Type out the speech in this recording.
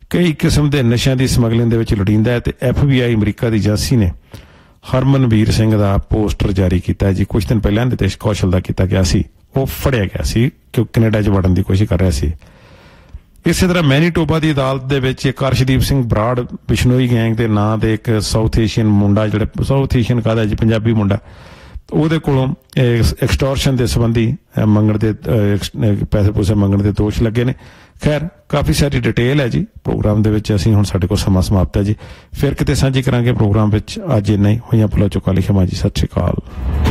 ਕਈ ਕਿਸਮ ਦੇ ਨਸ਼ਿਆਂ ਦੀ ਸਮਗਲਿੰਗ ਦੇ ਵਿੱਚ ਲੁਟੀਂਦਾ ਹੈ। ਤੇ FBI ਅਮਰੀਕਾ ਦੀ ਏਜੰਸੀ ਨੇ ਹਰਮਨਵੀਰ ਸਿੰਘ ਦਾ ਪੋਸਟਰ ਜਾਰੀ ਕੀਤਾ ਜੀ। ਕੁਝ ਦਿਨ ਪਹਿਲਾਂ ਨਿਤੇਸ਼ ਕੌਸ਼ਲ ਦਾ ਕੀਤਾ ਗਿਆ ਸੀ, ਉਹ ਫੜਿਆ ਗਿਆ ਸੀ ਕਿ ਉਹ ਕੈਨੇਡਾ 'ਚ ਵੜਨ ਦੀ ਕੋਸ਼ਿਸ਼ ਕਰ ਰਿਹਾ ਸੀ। ਇਸੇ ਤਰ੍ਹਾਂ ਮੈਨੀਟੋਬਾ ਦੀ ਅਦਾਲਤ ਦੇ ਵਿੱਚ ਇੱਕ ਅਰਸ਼ਦੀਪ ਸਿੰਘ ਬਰਾੜ ਬਿਸ਼ਨੋਈ ਗੈਂਗ ਦੇ ਨਾਂ ਦੇ ਇੱਕ ਸਾਊਥ ਏਸ਼ੀਅਨ ਮੁੰਡਾ, ਜਿਹੜਾ ਸਾਊਥ ਏਸ਼ੀਅਨ ਕਾਹਦਾ ਜੀ, ਪੰਜਾਬੀ ਮੁੰਡਾ, ਉਹਦੇ ਕੋਲੋਂ ਐਕਸਟੋਰਸ਼ਨ ਦੇ ਸੰਬੰਧੀ ਮੰਗਣ ਦੇ ਪੈਸੇ ਪੂਸੇ ਮੰਗਣ ਦੇ ਦੋਸ਼ ਲੱਗੇ ਨੇ। ਖੈਰ ਕਾਫੀ ਸਾਰੀ ਡਿਟੇਲ ਹੈ ਜੀ ਪ੍ਰੋਗਰਾਮ ਦੇ ਵਿੱਚ। ਅਸੀਂ ਹੁਣ ਸਾਡੇ ਕੋਲ ਸਮਾਂ ਸਮਾਪਤ ਹੈ ਜੀ, ਫਿਰ ਕਿਤੇ ਸਾਂਝੀ ਕਰਾਂਗੇ ਪ੍ਰੋਗਰਾਮ ਵਿੱਚ। ਅੱਜ ਇੰਨਾ ਹੀ। ਹੋਈਆਂ ਭੁੱਲਾਂ ਚੁੱਕਾਂ ਲਈ ਖਿਮਾ ਜੀ। ਸਤਿ ਸ਼੍ਰੀ ਅਕਾਲ।